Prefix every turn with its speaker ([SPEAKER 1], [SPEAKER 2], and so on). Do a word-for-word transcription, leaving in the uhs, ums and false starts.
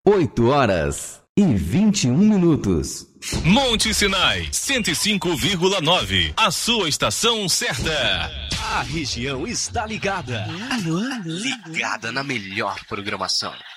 [SPEAKER 1] oito horas e vinte e um minutos.
[SPEAKER 2] Monte Sinai, cento e cinco vírgula nove. A sua estação certa.
[SPEAKER 3] A região está ligada.
[SPEAKER 4] Alô, alô.
[SPEAKER 3] Ligada na melhor programação.